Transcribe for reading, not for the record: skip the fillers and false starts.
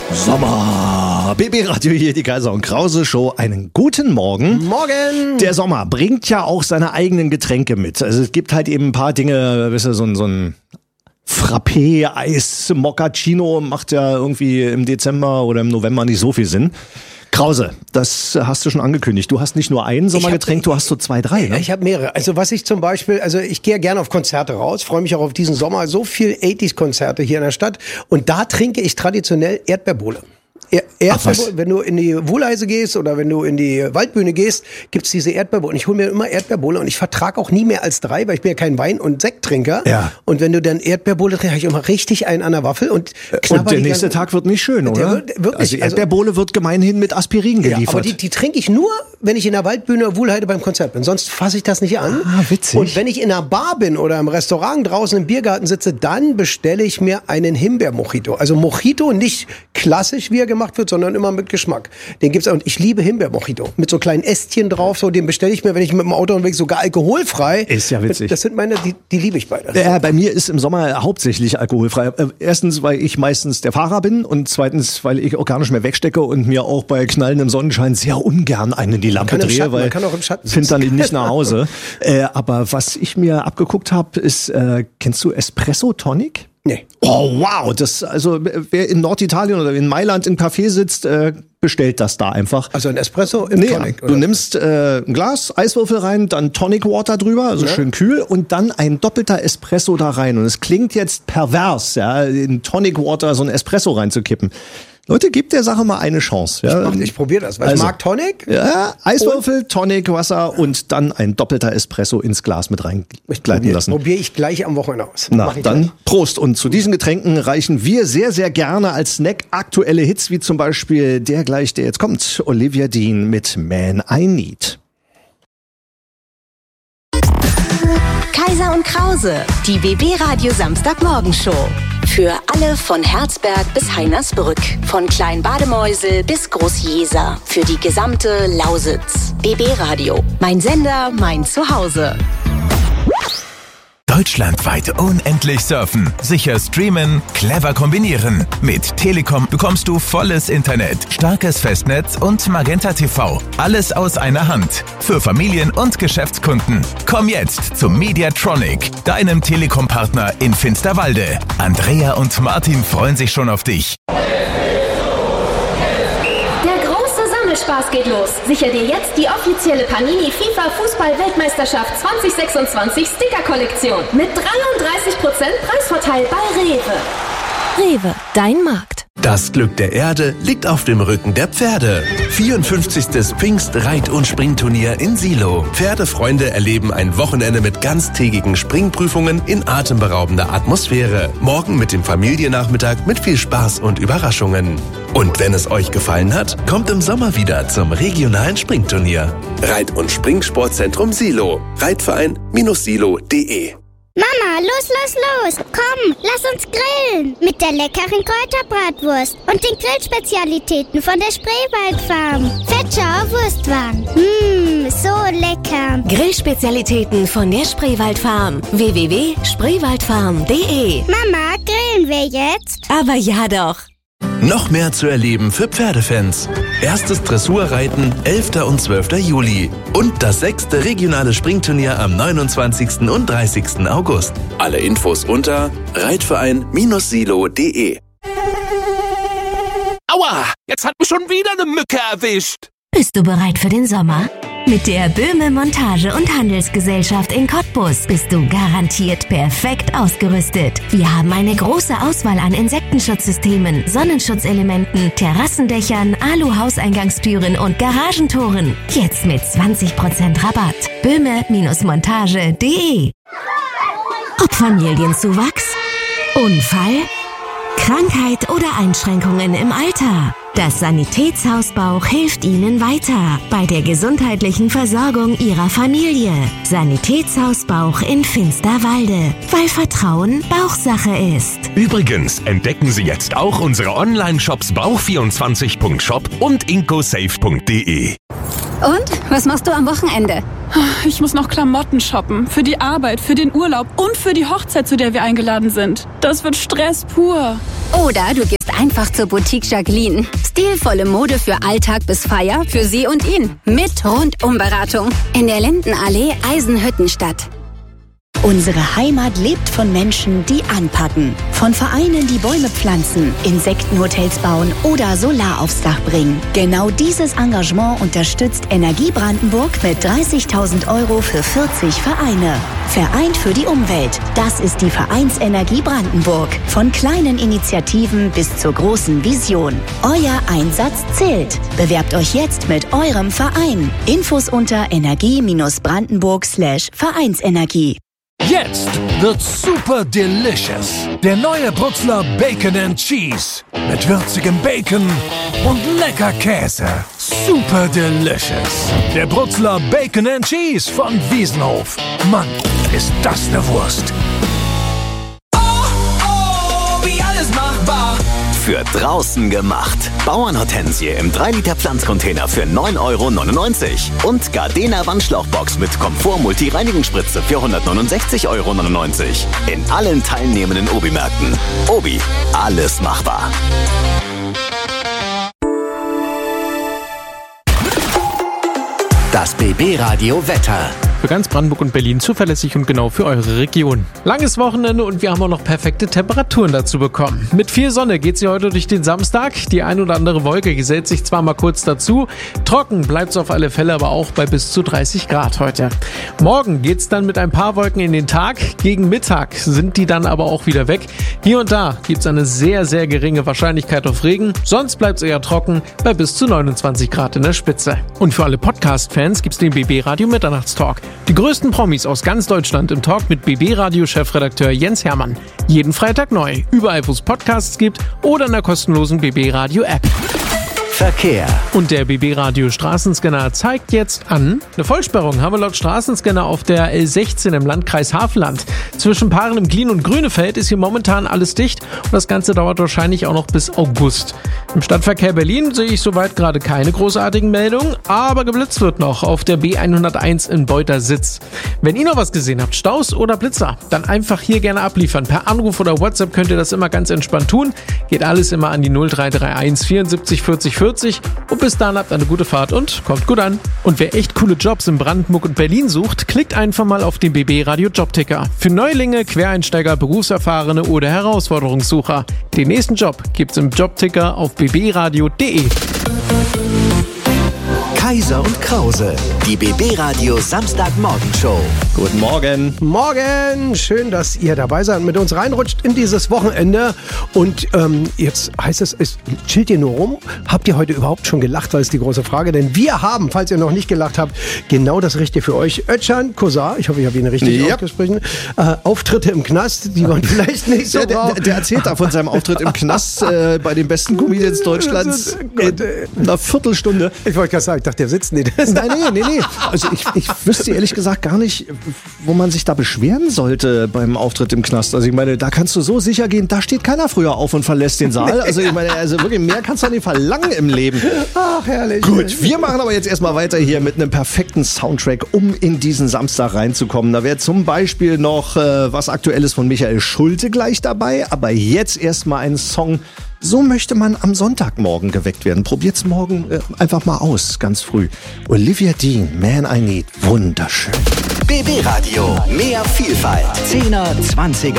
Sommer. BB-Radio hier, die Kaiser und Krause Show. Einen guten Morgen. Morgen. Der Sommer bringt ja auch seine eigenen Getränke mit. Also es gibt halt eben ein paar Dinge, weißt du, so ein Frappé, Eis, Moccacino macht ja irgendwie im Dezember oder im November nicht so viel Sinn. Krause, das hast du schon angekündigt. Du hast nicht nur ein Sommergetränk, du hast so 2, 3, ne? Ich habe mehrere. Also was ich zum Beispiel, ich gehe gerne auf Konzerte raus, freue mich auch auf diesen Sommer. So viel 80s-Konzerte hier in der Stadt. Und da trinke ich traditionell Erdbeerbohle. Erdbeerbohle, wenn du in die Wohleise gehst oder wenn du in die Waldbühne gehst, gibt's diese Erdbeerbohle. Und ich hole mir immer Erdbeerbohle und ich vertrage auch nie mehr als 3, weil ich bin ja kein Wein- und Sekttrinker. Ja. Und wenn du dann Erdbeerbohle trinkst, habe ich immer richtig einen an der Waffel. Und der nächste Tag wird nicht schön, oder? Also die Erdbeerbohle wird gemeinhin mit Aspirin geliefert. Ja, aber die trinke ich nur, wenn ich in der Waldbühne Wohlheide beim Konzert bin. Sonst fasse ich das nicht an. Ah, witzig. Und wenn ich in einer Bar bin oder im Restaurant draußen im Biergarten sitze, dann bestelle ich mir einen Himbeer-Mojito. Also Mojito nicht klassisch, wie er gemacht wird, sondern immer mit Geschmack. Den gibt's auch. Und ich liebe Himbeer-Mojito. Mit so kleinen Ästchen drauf. So, den bestelle ich mir, wenn ich mit dem Auto unterwegs, sogar alkoholfrei. Ist ja witzig. Das sind meine, die liebe ich beide. Ja, bei mir ist im Sommer hauptsächlich alkoholfrei. Erstens, weil ich meistens der Fahrer bin und zweitens, weil ich auch gar nicht mehr wegstecke und mir auch bei knallendem Sonnenschein sehr ungern einen in die Lampe drehe, weil ich finde dann eben nicht nach Hause. Aber was ich mir abgeguckt habe, ist, kennst du Espresso Tonic? Nee. Oh, wow. Also, wer in Norditalien oder in Mailand im Café sitzt, bestellt das da einfach. Also ein Espresso im Tonic, oder? Du nimmst ein Glas, Eiswürfel rein, dann Tonic Water drüber, also schön kühl, und dann ein doppelter Espresso da rein. Und es klingt jetzt pervers, ja, in Tonic Water so ein Espresso reinzukippen. Leute, gebt der Sache mal eine Chance. Ja. Ich probiere das, weil ich mag Tonic. Ja, Eiswürfel, Tonic, Wasser und dann ein doppelter Espresso ins Glas mit reingleiten lassen. Probiere ich gleich am Wochenende aus. Na, dann Prost. Und zu diesen Getränken reichen wir sehr, sehr gerne als Snack aktuelle Hits, wie zum Beispiel der jetzt kommt. Olivia Dean mit Man I Need. Kaiser und Krause, die BB-Radio Samstagmorgenshow. Für alle von Herzberg bis Heinersbrück, von Kleinbademeusel bis Großjeser, für die gesamte Lausitz. BB-Radio, mein Sender, mein Zuhause. Deutschlandweit unendlich surfen, sicher streamen, clever kombinieren. Mit Telekom bekommst du volles Internet, starkes Festnetz und Magenta TV. Alles aus einer Hand. Für Familien- und Geschäftskunden. Komm jetzt zum Mediatronic, deinem Telekom-Partner in Finsterwalde. Andrea und Martin freuen sich schon auf dich. Spaß geht los. Sicher dir jetzt die offizielle Panini FIFA Fußball-Weltmeisterschaft 2026 Sticker-Kollektion mit 33% Preisvorteil bei Rewe. Rewe, dein Markt. Das Glück der Erde liegt auf dem Rücken der Pferde. 54. Pfingst-Reit- und Springturnier in Silo. Pferdefreunde erleben ein Wochenende mit ganztägigen Springprüfungen in atemberaubender Atmosphäre. Morgen mit dem Familiennachmittag mit viel Spaß und Überraschungen. Und wenn es euch gefallen hat, kommt im Sommer wieder zum regionalen Springturnier. Reit- und Springsportzentrum Silo. Reitverein-silo.de. Mama, los! Komm, lass uns grillen. Mit der leckeren Kräuterbratwurst und den Grillspezialitäten von der Spreewaldfarm. Fettschauer Wurstwaren. So lecker. Grillspezialitäten von der Spreewaldfarm. www.spreewaldfarm.de. Mama, grillen wir jetzt? Aber ja doch. Noch mehr zu erleben für Pferdefans. Erstes Dressurreiten 11. und 12. Juli. Und das 6. regionale Springturnier am 29. und 30. August. Alle Infos unter reitverein-silo.de. Aua, jetzt hat mich schon wieder eine Mücke erwischt. Bist du bereit für den Sommer? Mit der Böhme Montage- und Handelsgesellschaft in Cottbus bist du garantiert perfekt ausgerüstet. Wir haben eine große Auswahl an Insektenschutzsystemen, Sonnenschutzelementen, Terrassendächern, Alu-Hauseingangstüren und Garagentoren. Jetzt mit 20% Rabatt. Böhme-montage.de. Ob Familienzuwachs, Unfall, Krankheit oder Einschränkungen im Alter. Das Sanitätshaus Bauch hilft Ihnen weiter bei der gesundheitlichen Versorgung Ihrer Familie. Sanitätshaus Bauch in Finsterwalde, weil Vertrauen Bauchsache ist. Übrigens entdecken Sie jetzt auch unsere Online-Shops bauch24.shop und incosafe.de. Und, was machst du am Wochenende? Ich muss noch Klamotten shoppen. Für die Arbeit, für den Urlaub und für die Hochzeit, zu der wir eingeladen sind. Das wird Stress pur. Oder du gehst einfach zur Boutique Jacqueline. Stilvolle Mode für Alltag bis Feier, für sie und ihn. Mit Rundumberatung. In der Lindenallee, Eisenhüttenstadt. Unsere Heimat lebt von Menschen, die anpacken. Von Vereinen, die Bäume pflanzen, Insektenhotels bauen oder Solar aufs Dach bringen. Genau dieses Engagement unterstützt Energie Brandenburg mit 30.000 € für 40 Vereine. Vereint für die Umwelt. Das ist die Vereinsenergie Brandenburg. Von kleinen Initiativen bis zur großen Vision. Euer Einsatz zählt. Bewerbt euch jetzt mit eurem Verein. Infos unter energie-brandenburg/Vereinsenergie. Jetzt wird's super delicious. Der neue Bruxler Bacon and Cheese. Mit würzigem Bacon und lecker Käse. Super delicious. Der Bruxler Bacon and Cheese von Wiesenhof. Mann, ist das eine Wurst. Wie alles machbar. Für draußen gemacht. Bauernhortensie im 3-Liter Pflanzcontainer für 9,99 € und Gardena Wandschlauchbox mit Komfort-Multi-Reinigungsspritze für 169,99 € in allen teilnehmenden Obi-Märkten. Obi, alles machbar. Das BB-Radio Wetter. Für ganz Brandenburg und Berlin zuverlässig und genau für eure Region. Langes Wochenende und wir haben auch noch perfekte Temperaturen dazu bekommen. Mit viel Sonne geht sie heute durch den Samstag. Die ein oder andere Wolke gesellt sich zwar mal kurz dazu. Trocken bleibt es auf alle Fälle aber auch bei bis zu 30 Grad heute. Morgen geht's dann mit ein paar Wolken in den Tag. Gegen Mittag sind die dann aber auch wieder weg. Hier und da gibt's eine sehr, sehr geringe Wahrscheinlichkeit auf Regen. Sonst bleibt's eher trocken bei bis zu 29 Grad in der Spitze. Und für alle Podcast-Fans gibt's den BB-Radio Mitternachtstalk. Die größten Promis aus ganz Deutschland im Talk mit BB-Radio-Chefredakteur Jens Hermann. Jeden Freitag neu, überall wo es Podcasts gibt oder in der kostenlosen BB-Radio-App. Verkehr. Und der BB-Radio Straßenscanner zeigt jetzt an. Eine Vollsperrung haben wir laut Straßenscanner auf der L16 im Landkreis Havelland. Zwischen Paaren im Glien und Grünefeld ist hier momentan alles dicht und das Ganze dauert wahrscheinlich auch noch bis August. Im Stadtverkehr Berlin sehe ich soweit gerade keine großartigen Meldungen, aber geblitzt wird noch auf der B101 in Beutersitz. Wenn ihr noch was gesehen habt, Staus oder Blitzer, dann einfach hier gerne abliefern. Per Anruf oder WhatsApp könnt ihr das immer ganz entspannt tun. Geht alles immer an die 0331 74 40 40 und bis dann habt eine gute Fahrt und kommt gut an. Und wer echt coole Jobs in Brandenburg und Berlin sucht, klickt einfach mal auf den BB-Radio Jobticker. Für Neulinge, Quereinsteiger, Berufserfahrene oder Herausforderungssucher. Den nächsten Job gibt's im Jobticker auf bbradio.de. Kaiser und Krause, die BB-Radio Samstagmorgenshow. Guten Morgen. Morgen, schön, dass ihr dabei seid und mit uns reinrutscht in dieses Wochenende. Und jetzt heißt es, chillt ihr nur rum? Habt ihr heute überhaupt schon gelacht? Das ist die große Frage. Denn wir haben, falls ihr noch nicht gelacht habt, genau das Richtige für euch. Özcan Kosa, ich hoffe, ich habe ihn richtig ausgesprochen. Auftritte im Knast, die waren vielleicht nicht so der erzählt da von seinem Auftritt im Knast bei den besten Comedians Deutschlands in einer Viertelstunde. Ich wollte gerade sagen, ich dachte, der sitzt nicht. Nee. Also ich wüsste ehrlich gesagt gar nicht, wo man sich da beschweren sollte beim Auftritt im Knast. Also ich meine, da kannst du so sicher gehen, da steht keiner früher auf und verlässt den Saal. Also ich meine, wirklich mehr kannst du nicht verlangen im Leben. Ach, herrlich. Gut, wir machen aber jetzt erstmal weiter hier mit einem perfekten Soundtrack, um in diesen Samstag reinzukommen. Da wäre zum Beispiel noch was Aktuelles von Michael Schulte gleich dabei, aber jetzt erstmal ein Song. So möchte man am Sonntagmorgen geweckt werden. Probiert's morgen einfach mal aus, ganz früh. Olivia Dean, Man I Need, wunderschön. BB Radio, mehr Vielfalt. 10er, 20er.